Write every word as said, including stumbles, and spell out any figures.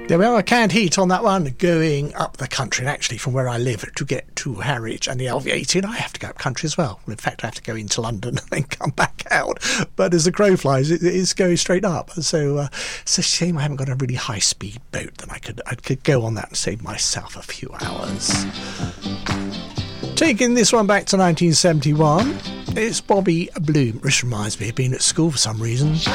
There we are, canned heat on that one, going up the country. And actually, from where I live to get to Harwich and the L V eighteen, I have to go up country as well. In fact, I have to go into London and then come back out. But as the crow flies, it, it's going straight up. So uh, it's a shame I haven't got a really high-speed boat. Then I could I could go on that and save myself a few hours. Taking this one back to nineteen seventy-one, it's Bobby Bloom, which reminds me of being at school for some reason.